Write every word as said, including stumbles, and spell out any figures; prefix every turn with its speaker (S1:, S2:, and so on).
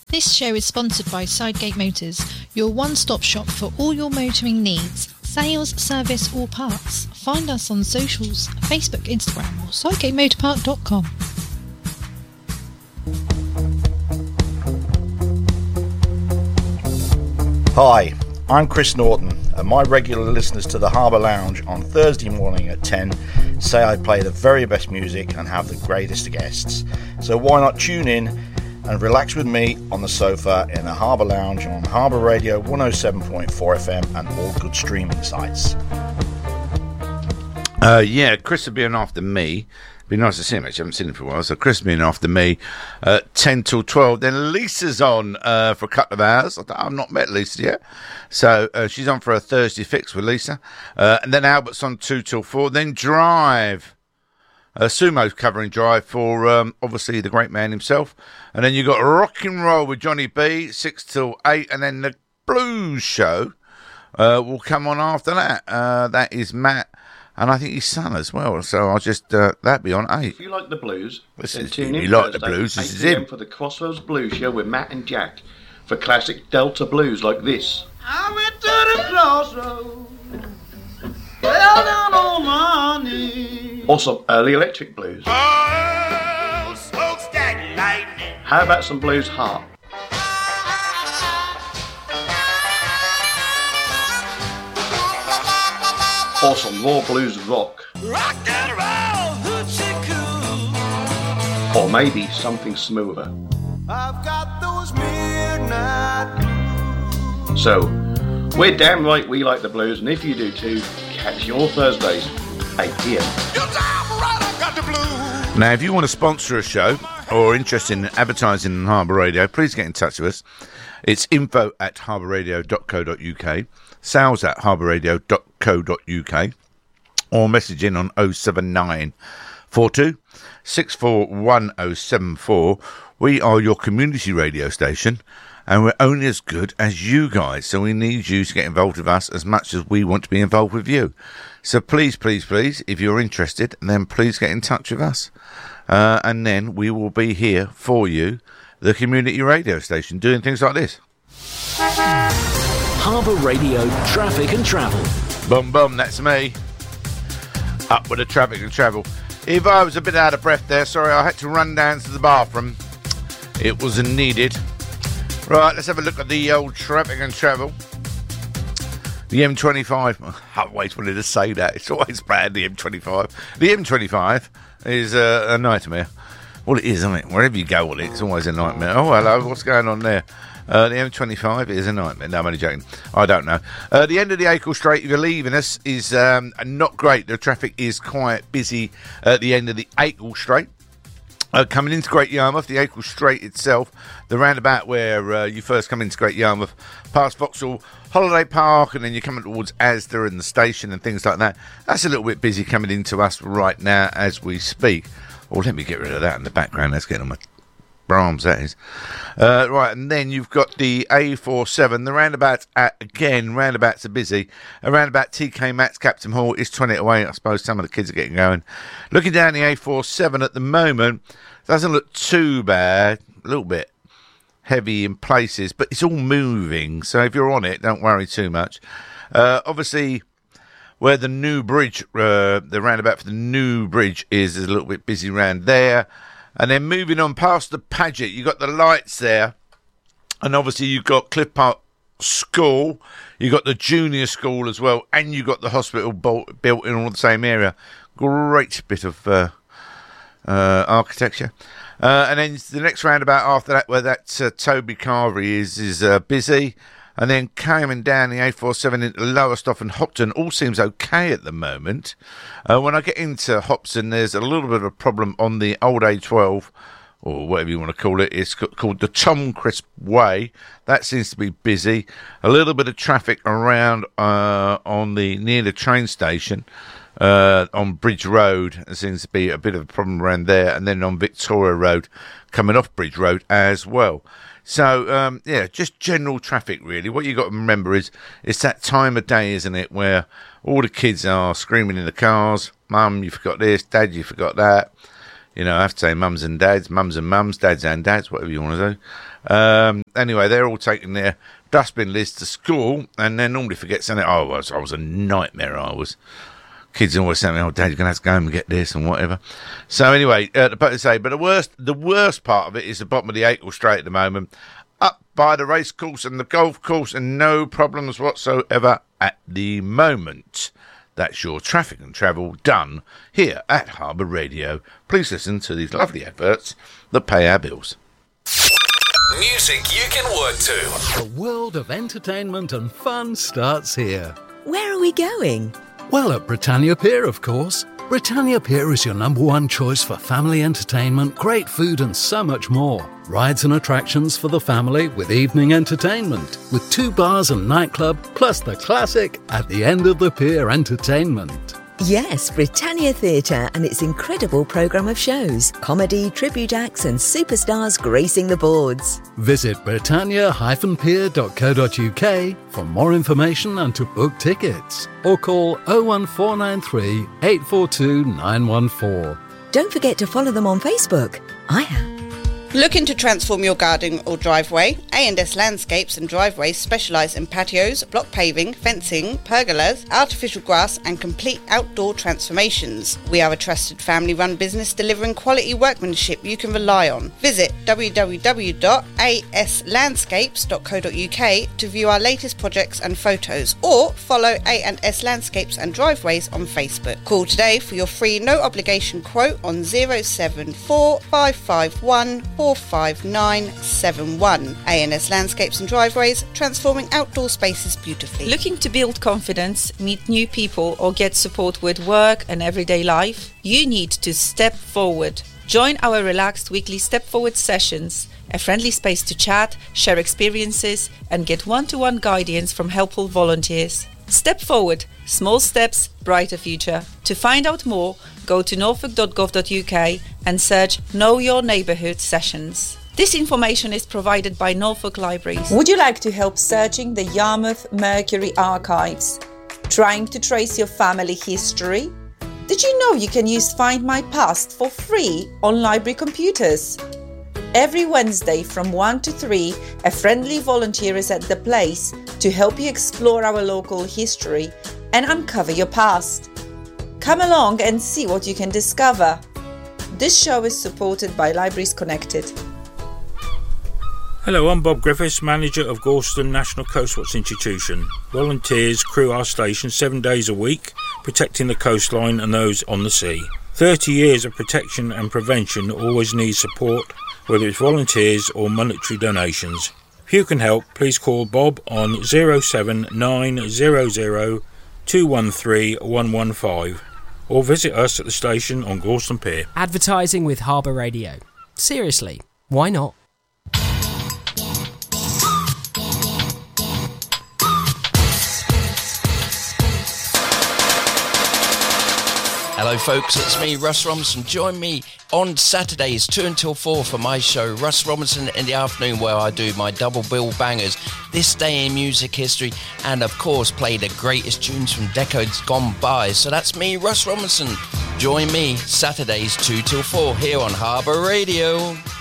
S1: This show is sponsored by Sidegate Motors, your one-stop shop for all your motoring needs, sales, service or parts. Find us on socials, Facebook, Instagram or sidegate motor park dot com.
S2: Hi, I'm Chris Norton, and my regular listeners to the Harbour Lounge on Thursday morning at ten say I play the very best music and have the greatest guests. So why not tune in and relax with me on the sofa in the Harbour Lounge on Harbour Radio one oh seven point four F M and all good streaming sites.
S3: Uh, yeah, Chris will be on after me. Be nice to see him, actually. I haven't seen him for a while. So Chris will be on after me uh, ten till twelve. Then Lisa's on uh, for a couple of hours. I've not met Lisa yet. So uh, she's on for a Thursday fix with Lisa. Uh, and then Albert's on two till four. Then Drive. Uh, Sumo's covering Drive for, um, obviously, the great man himself. And then you've got Rock and Roll with Johnny B, six till eight. And then the Blues Show uh, will come on after that. Uh, that is Matt. And I think his son as well. So I'll just, uh, that'd be on eight.
S4: If you like the blues,
S3: this
S4: then
S3: is,
S4: tune in
S3: you like the
S4: Thursday,
S3: blues, this is
S4: eight p m
S3: him.
S4: for the Crossroads Blues Show with Matt and Jack for classic Delta blues like this.
S5: I went to the crossroads, fell down on my knees.
S4: Or some early electric blues.
S5: Oh, smokestack lightning.
S4: How about some blues harp? Or some raw blues rock.
S5: Rock and roll, hoochie coo.
S4: Or maybe something smoother.
S5: I've got those midnight blues.
S4: So, we're damn right we like the blues, and if you do too, catch your Thursdays, eight p m.
S5: You're damn right, I've got the blues.
S3: Now, if you want to sponsor a show or interested in advertising on Harbour Radio, please get in touch with us. It's info at harbour radio dot co dot uk, sales at harbour radio dot co dot uk, or message in on oh seven nine four two six four one oh seven four. We are your community radio station, and we're only as good as you guys, so we need you to get involved with us as much as we want to be involved with you. So please, please, please, if you're interested, then please get in touch with us, uh, and then we will be here for you, the community radio station, doing things like this.
S6: Harbour Radio Traffic and Travel.
S3: Bum bum, that's me. Up with the traffic and travel. If I was a bit out of breath there, sorry, I had to run down to the bathroom. It wasn't needed. Right, let's have a look at the old traffic and travel. The M twenty-five. I always wanted to say that. It's always bad, the M twenty-five. The M twenty-five is uh, a nightmare. Well, it is, isn't it? Wherever you go with it, it's always a nightmare. Oh, hello, what's going on there? Uh, the M twenty-five is a nightmare. No, I'm only joking. I don't know. Uh, the end of the Acle Straight, if you're leaving us, is um, not great. The traffic is quite busy at the end of the Acle Straight. Uh, coming into Great Yarmouth, the Acle Straight itself, the roundabout where uh, you first come into Great Yarmouth, past Vauxhall Holiday Park, and then you're coming towards Asda and the station and things like that. That's a little bit busy coming into us right now as we speak. Oh, let me get rid of that in the background. That's getting on my Brahms, that is. Uh, right, and then you've got the A forty-seven. The roundabouts, at, again, roundabouts are busy. A roundabout T K Maxx, Captain Hall is twenty away. I suppose some of the kids are getting going. Looking down the A forty-seven at the moment, doesn't look too bad. A little bit heavy in places, but it's all moving. So if you're on it, don't worry too much. Uh, obviously, where the new bridge, uh, the roundabout for the new bridge is, is a little bit busy round there. And then moving on past the Paget, you've got the lights there. And obviously you've got Cliff Park School. You've got the junior school as well. And you've got the hospital built, built in all the same area. Great bit of uh, uh, architecture. Uh, and then the next roundabout after that, where that uh, Toby Carvery is, is uh, busy. And then coming down the A forty-seven into Lowestoft and Hopton, all seems okay at the moment. Uh, when I get into Hopton, there's a little bit of a problem on the old A twelve, or whatever you want to call it. It's called the Tom Crisp Way. That seems to be busy. A little bit of traffic around uh, on the near the train station uh, on Bridge Road. There seems to be a bit of a problem around there. And then on Victoria Road, coming off Bridge Road as well. So, um, yeah, just general traffic, really. What you got to remember is it's that time of day, isn't it, where all the kids are screaming in the cars. Mum, you forgot this. Dad, you forgot that. You know, I have to say mums and dads, mums and mums, dads and dads, whatever you want to do. Um, anyway, they're all taking their dustbin lids to school, and they normally forget something. Oh, I was, I was a nightmare, I was. Kids always say, oh, Dad, you're going to have to go home and get this and whatever. So anyway, uh, but to say, but the worst, the worst part of it is the bottom of the Acle Straight at the moment, up by the race course and the golf course, and no problems whatsoever at the moment. That's your traffic and travel done here at Harbour Radio. Please listen to these lovely adverts that pay our bills.
S7: Music you can work to.
S8: The world of entertainment and fun starts here.
S9: Where are we going?
S8: Well, at Britannia Pier, of course. Britannia Pier is your number one choice for family entertainment, great food and so much more. Rides and attractions for the family with evening entertainment, with two bars and nightclub, plus the classic at the end of the pier entertainment.
S9: Yes, Britannia Theatre and its incredible programme of shows, comedy, tribute acts and superstars gracing the boards.
S8: Visit britannia dash pier dot co dot uk for more information and to book tickets. Or call oh one four nine three, eight four two, nine one four.
S9: Don't forget to follow them on Facebook. I have.
S10: Looking to transform your garden or driveway? A and S Landscapes and Driveways specialise in patios, block paving, fencing, pergolas, artificial grass and complete outdoor transformations. We are a trusted family-run business delivering quality workmanship you can rely on. Visit w w w dot a s landscapes dot co dot uk to view our latest projects and photos, or follow A and S Landscapes and Driveways on Facebook. Call today for your free no-obligation quote on zero seven four, five five one, four five nine seven one. A and S Landscapes and Driveways, transforming outdoor spaces beautifully.
S11: Looking to build confidence, meet new people or get support with work and everyday life? You need to step forward. Join our relaxed weekly Step Forward sessions, a friendly space to chat, share experiences and get one-to-one guidance from helpful volunteers. Step Forward, small steps, brighter future. To find out more, go to norfolk dot gov dot uk and search Know Your Neighbourhood sessions. This information is provided by Norfolk Libraries.
S12: Would you like to help searching the Yarmouth Mercury archives? Trying to trace your family history? Did you know you can use Find My Past for free on library computers? Every Wednesday from one to three, a friendly volunteer is at the place to help you explore our local history and uncover your past. Come along and see what you can discover. This show is supported by Libraries Connected.
S13: Hello, I'm Bob Griffiths, manager of Gorleston National Coastwatch Institution. Volunteers crew our station seven days a week, protecting the coastline and those on the sea. thirty years of protection and prevention always needs support, whether it's volunteers or monetary donations. If you can help, please call Bob on zero seven nine zero zero two one three one one five or visit us at the station on Gorleston Pier.
S14: Advertising with Harbour Radio. Seriously, why not?
S15: Hello folks, it's me, Russ Robinson. Join me on Saturdays two until four for my show, Russ Robinson in the Afternoon, where I do my double bill bangers, This Day in Music History, and of course play the greatest tunes from decades gone by. So that's me, Russ Robinson. Join me Saturdays two till four here on Harbour Radio.